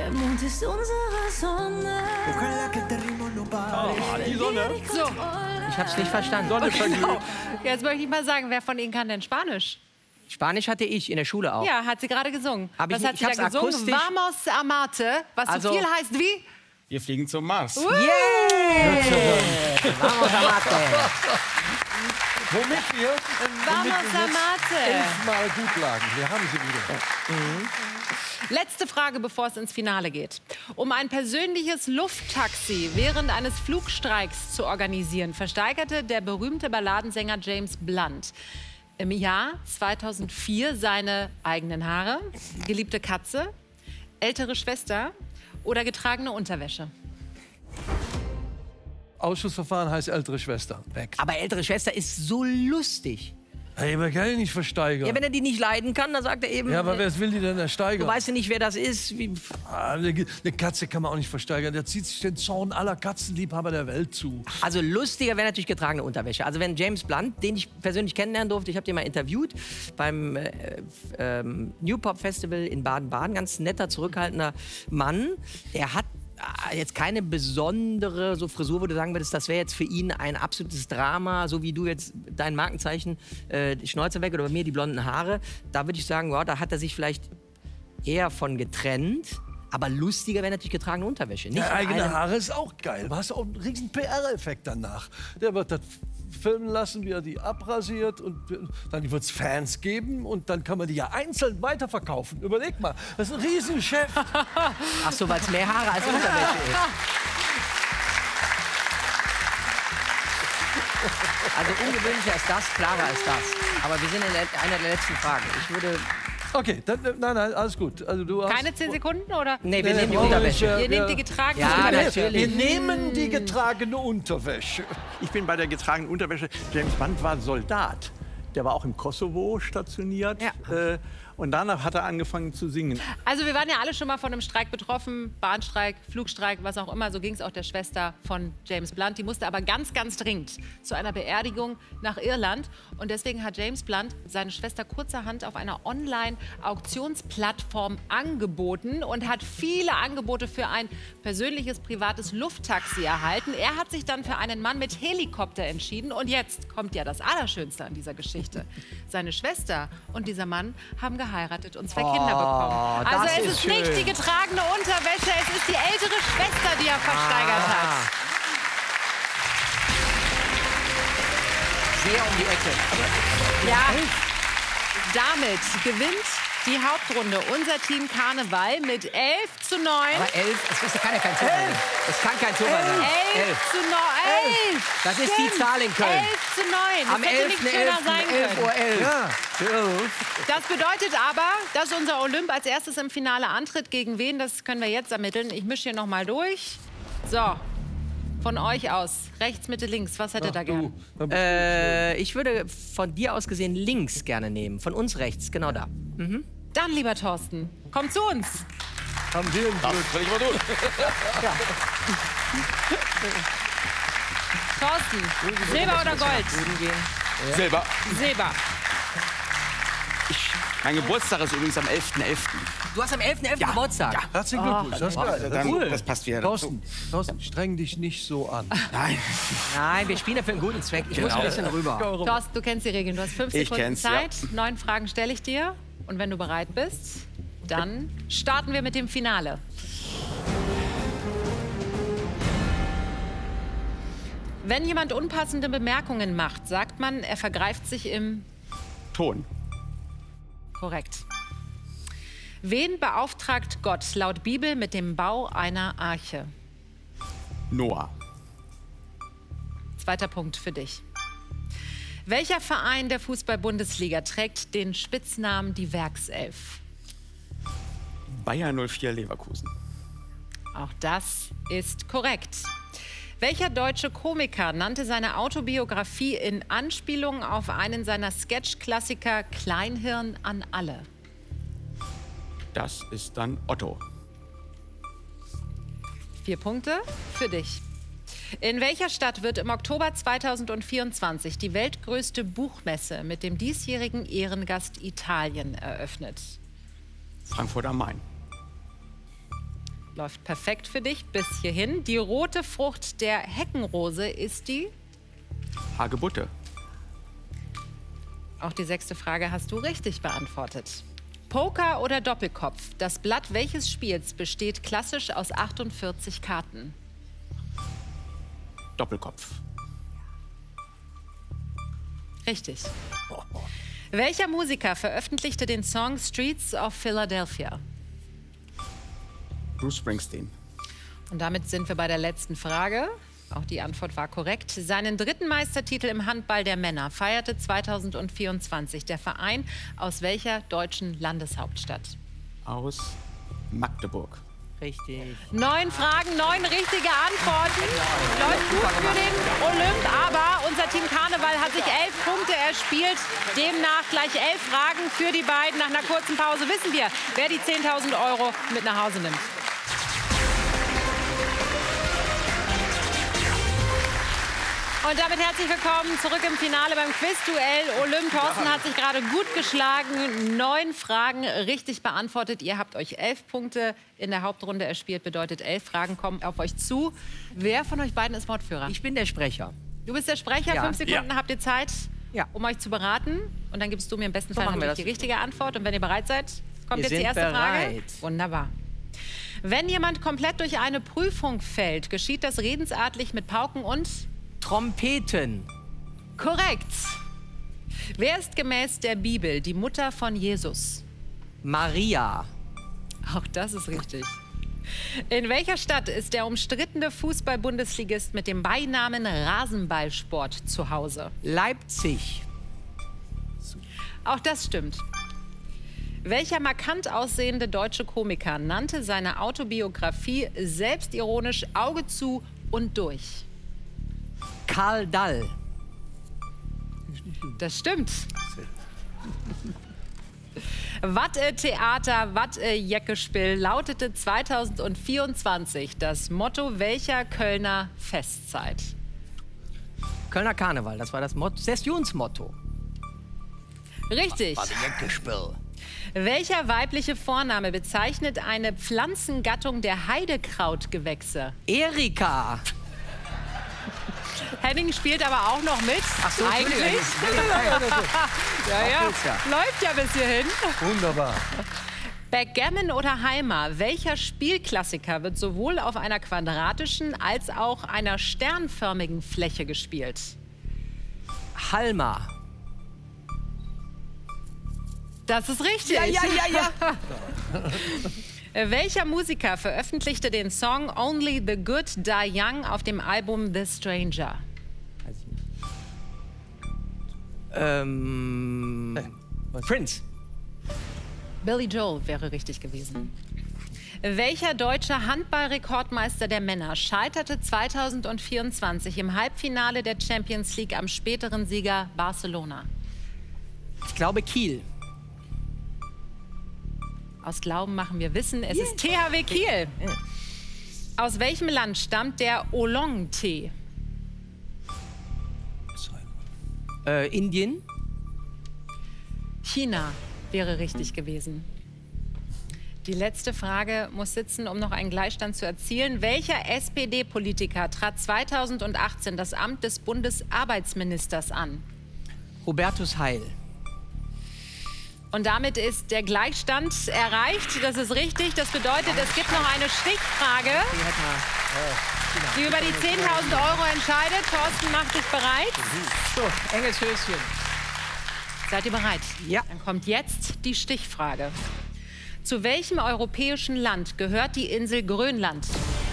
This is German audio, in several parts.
Der Mond ist unsere Sonne. Oh, die Sonne. So, Ich hab's nicht verstanden. Sonne verglüht. jetzt möchte ich mal sagen, wer von Ihnen kann denn Spanisch? Spanisch hatte ich in der Schule auch. Ja, hat sie gerade gesungen. Hab ich Was nicht- hat sie ich da hab's gesungen? akustisch- Vamos a Marte, was Also- so viel heißt wie... Wir fliegen zum Mars. Vamos a Marte. Womit wir Vamos a Marte. 11-mal gut lagen. Wir haben sie wieder. Letzte Frage, bevor es ins Finale geht. Um ein persönliches Lufttaxi während eines Flugstreiks zu organisieren, versteigerte der berühmte Balladensänger James Blunt im Jahr 2004 seine eigenen Haare, geliebte Katze, ältere Schwester oder getragene Unterwäsche. Ausschussverfahren heißt ältere Schwester. Weg. Aber ältere Schwester ist so lustig. Hey, man kann die nicht versteigern. Ja, wenn er die nicht leiden kann, dann sagt er eben... Ja, aber wer will die denn ersteigern? Du weißt ja nicht, wer das ist. Wie, Eine Katze kann man auch nicht versteigern. Der zieht sich den Zorn aller Katzenliebhaber der Welt zu. also lustiger wäre natürlich getragene Unterwäsche. Also wenn James Blunt, den ich persönlich kennenlernen durfte, ich habe den mal interviewt beim New Pop Festival in Baden-Baden, ganz netter, zurückhaltender Mann. Der hat jetzt keine besondere so Frisur, wo du sagen würdest, das wäre jetzt für ihn ein absolutes Drama, so wie du jetzt dein Markenzeichen, die Schnäuzer weg oder bei mir die blonden Haare. Da würde ich sagen, ja, da hat er sich vielleicht eher von getrennt. Aber lustiger wäre natürlich getragene Unterwäsche. Nicht Der eigene einem- Haare ist auch geil. Du hast auch einen riesen PR-Effekt danach. Der wird das filmen lassen, wie er die abrasiert. Und dann wird es Fans geben. Und dann kann man die ja einzeln weiterverkaufen. Überleg mal, das ist ein Riesengeschäft. Ach so, weil es mehr Haare als Unterwäsche ist. Also ungewöhnlicher ist das, klarer ist das. Aber wir sind in einer der letzten Fragen. Ich würde... Okay, dann, nein, alles gut. Also du hast, Keine 10 Sekunden, oder? Nee, wir Nee, nehmen die brauchen wir Unterwäsche. nicht, Ihr nehmt die getragene Ja, Unterwäsche. natürlich. Wir nehmen die getragene Unterwäsche. Ich bin bei der getragenen Unterwäsche. James Blunt war Soldat. Der war auch im Kosovo stationiert. Ja. Und danach hat er angefangen zu singen. Also wir waren ja alle schon mal von einem Streik betroffen, Bahnstreik, Flugstreik, was auch immer. So ging es auch der Schwester von James Blunt. Die musste aber ganz, ganz dringend zu einer Beerdigung nach Irland. Und deswegen hat James Blunt seine Schwester kurzerhand auf einer Online-Auktionsplattform angeboten und hat viele Angebote für ein persönliches, privates Lufttaxi erhalten. Er hat sich dann für einen Mann mit Helikopter entschieden. Und jetzt kommt ja das Allerschönste an dieser Geschichte. Seine Schwester und dieser Mann haben geheiratet und 2 Kinder bekommen. Also das es ist ist nicht schön. die getragene Unterwäsche, es ist die ältere Schwester, die er versteigert hat. Sehr um die Ecke. Ja, damit gewinnt die Hauptrunde unser Team Karneval mit 11:9. Aber 11, das ist ja kein Zufall sein. Das kann kein Zufall sein. 11:9. 11. Das ist die Zahl in Köln. 11:9. Das Am hätte nicht schöner sein 11. können. Uhr 11. Ja. Das bedeutet aber, dass unser Olymp als erstes im Finale antritt. Gegen wen, das können wir jetzt ermitteln. Ich mische hier noch mal durch. So, von euch aus. Rechts, Mitte, links. Was hättet ihr gern? Ich würde von dir aus gesehen links gerne nehmen. Von uns rechts, genau da. Dann, lieber Thorsten, komm zu uns. Haben wir ein Glück. Soll ich mal tun? Thorsten, Silber oder Gold? Selber. Silber. Mein Geburtstag ist übrigens am 11.11. Du hast am 11.11. Geburtstag. Herzlichen Glückwunsch. Das ist geil. Das passt wieder dazu. Thorsten, streng dich nicht so an. Nein. Nein, wir spielen ja für einen guten Zweck. Ich muss ein bisschen rüber. Thorsten, du kennst die Regeln. Du hast 5 Ich Sekunden kenn's, ja. Zeit. 9 Fragen stelle ich dir. Und wenn du bereit bist, dann starten wir mit dem Finale. Wenn jemand unpassende Bemerkungen macht, sagt man, er vergreift sich im... Ton. Korrekt. Wen beauftragt Gott laut Bibel mit dem Bau einer Arche? Noah. 2. Punkt für dich. Welcher Verein der Fußball-Bundesliga trägt den Spitznamen die Werkself? Bayer 04 Leverkusen. Auch das ist korrekt. Welcher deutsche Komiker nannte seine Autobiografie in Anspielung auf einen seiner Sketch-Klassiker Kleinhirn an alle? Das ist dann Otto. 4 Punkte für dich. In welcher Stadt wird im Oktober 2024 die weltgrößte Buchmesse mit dem diesjährigen Ehrengast Italien eröffnet? Frankfurt am Main. Läuft perfekt für dich bis hierhin. Die rote Frucht der Heckenrose ist die? Hagebutte. Auch die 6. Frage hast du richtig beantwortet. Poker oder Doppelkopf? Das Blatt welches Spiels besteht klassisch aus 48 Karten? Doppelkopf. Richtig. Welcher Musiker veröffentlichte den Song Streets of Philadelphia? Bruce Springsteen. Und damit sind wir bei der letzten Frage. Auch die Antwort war korrekt. Seinen 3. Meistertitel im Handball der Männer feierte 2024 der Verein aus welcher deutschen Landeshauptstadt? Aus Magdeburg. Richtig. 9 Fragen, 9 richtige Antworten. Läuft gut für den Olymp, aber unser Team Karneval hat sich 11 Punkte erspielt. Demnach gleich 11 Fragen für die beiden. Nach einer kurzen Pause wissen wir, wer die 10.000 € mit nach Hause nimmt. Und damit herzlich willkommen zurück im Finale beim Quizduell. Olymp Thorsten hat sich gerade gut geschlagen. 9 Fragen richtig beantwortet. Ihr habt euch 11 Punkte in der Hauptrunde erspielt. Bedeutet, 11 Fragen kommen auf euch zu. Wer von euch beiden ist Wortführer? Ich bin der Sprecher. Du bist der Sprecher. Ja. 5 Sekunden habt ihr Zeit, Ja. um euch zu beraten. Und dann gibst du mir im besten Fall machen wir natürlich die das. richtige Antwort. Und wenn ihr bereit seid, kommt Wir jetzt die sind erste Frage. bereit. Wunderbar. Wenn jemand komplett durch eine Prüfung fällt, geschieht das redensartlich mit Pauken und... Trompeten. Korrekt. Wer ist gemäß der Bibel die Mutter von Jesus? Maria. Auch das ist richtig. In welcher Stadt ist der umstrittene Fußball-Bundesligist mit dem Beinamen Rasenballsport zu Hause? Leipzig. Auch das stimmt. Welcher markant aussehende deutsche Komiker nannte seine Autobiografie selbstironisch Auge zu und durch? Karl Dall. Das stimmt. Wat Theater, wat Jeckespiel lautete 2024 das Motto welcher Kölner Festzeit? Kölner Karneval, das war das Sessionsmotto. Richtig. Welcher weibliche Vorname bezeichnet eine Pflanzengattung der Heidekrautgewächse? Erika. Henning spielt aber auch noch mit. Ach so, eigentlich. Ja. Läuft ja bis hierhin. Wunderbar. Backgammon oder Heimer, welcher Spielklassiker wird sowohl auf einer quadratischen als auch einer sternförmigen Fläche gespielt? Halma. Das ist richtig. Ja. Welcher Musiker veröffentlichte den Song Only the Good Die Young auf dem Album The Stranger? Weiß ich nicht. Prince. Billy Joel wäre richtig gewesen. Welcher deutsche Handballrekordmeister der Männer scheiterte 2024 im Halbfinale der Champions League am späteren Sieger Barcelona? Ich glaube Kiel. Aus Glauben machen wir Wissen, es ist THW Kiel. Aus welchem Land stammt der Oolong-Tee? Indien. China wäre richtig gewesen. Die letzte Frage muss sitzen, um noch einen Gleichstand zu erzielen. Welcher SPD-Politiker trat 2018 das Amt des Bundesarbeitsministers an? Hubertus Heil. Und damit ist der Gleichstand erreicht. Das ist richtig. Das bedeutet, es gibt noch eine Stichfrage, die über die 10.000 € entscheidet. Thorsten, mach dich bereit. So, enges Höschen. Seid ihr bereit? Ja. Dann kommt jetzt die Stichfrage. Zu welchem europäischen Land gehört die Insel Grönland?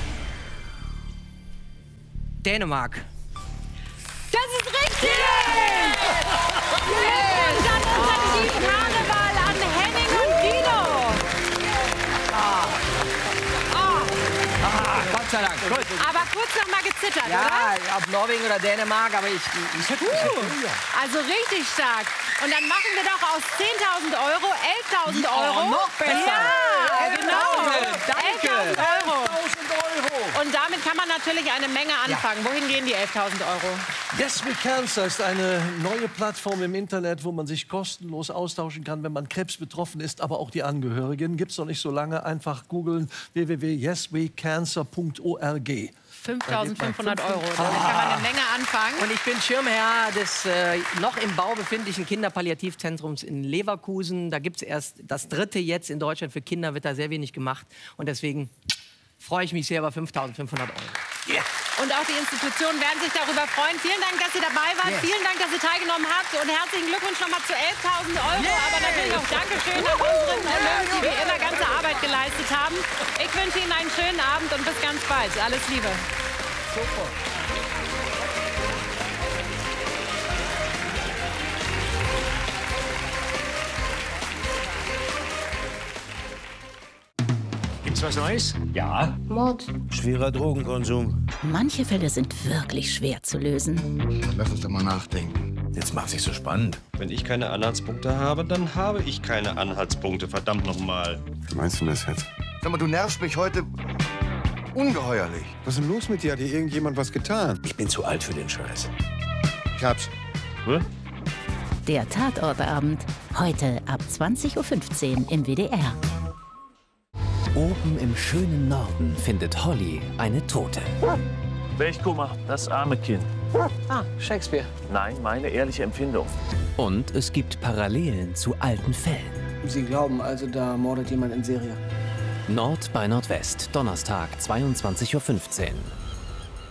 Dänemark. Das ist richtig! Glückwunsch an unser Team Karneval, an Henning und Guido. Gott sei Dank. Gut. Aber kurz noch mal gezittert, Ja, oder? ob Norwegen oder Dänemark, aber ich Also richtig stark. Und dann machen wir doch aus 10.000 € 11.000 €. noch besser. Ja, genau. 11.000, danke. 11.000 €. Und damit kann man natürlich eine Menge anfangen. Wohin gehen die 11.000 €? Yes We Cancer ist eine neue Plattform im Internet, wo man sich kostenlos austauschen kann, wenn man krebsbetroffen ist, aber auch die Angehörigen. Gibt es noch nicht so lange. Einfach googeln www.yeswecancer.org. 5.500 €. Damit kann man eine Menge anfangen. Und ich bin Schirmherr des noch im Bau befindlichen Kinderpalliativzentrums in Leverkusen. Da gibt es erst das 3. jetzt in Deutschland. Für Kinder wird da sehr wenig gemacht. Und deswegen freue ich mich sehr über 5.500 €. Yeah. Und auch die Institutionen werden sich darüber freuen. Vielen Dank, dass ihr dabei wart. Vielen Dank, dass ihr teilgenommen habt. Und herzlichen Glückwunsch nochmal zu 11.000 €. Aber natürlich auch Dankeschön an unseren Olympen, die wie immer ganze Arbeit geleistet haben. Ich wünsche Ihnen einen schönen Abend und bis ganz bald. Alles Liebe. Super. Gibt's was Neues? Ja. Mord. Schwerer Drogenkonsum. Manche Fälle sind wirklich schwer zu lösen. Lass uns doch mal nachdenken. Jetzt macht sich so spannend. Wenn ich keine Anhaltspunkte habe, dann habe ich keine Anhaltspunkte. Verdammt nochmal. Wie meinst du das jetzt? Sag mal, du nervst mich heute ungeheuerlich. Was ist denn los mit dir? Hat dir irgendjemand was getan? Ich bin zu alt für den Scheiß. Ich hab's. Hä? Der Tatortabend. Heute ab 20:15 Uhr im WDR. Oben im schönen Norden findet Holly eine Tote. Welchkummer, das arme Kind. Ah, Shakespeare. Nein, meine ehrliche Empfindung. Und es gibt Parallelen zu alten Fällen. Sie glauben also, da mordet jemand in Serie? Nord bei Nordwest, Donnerstag, 22:15 Uhr.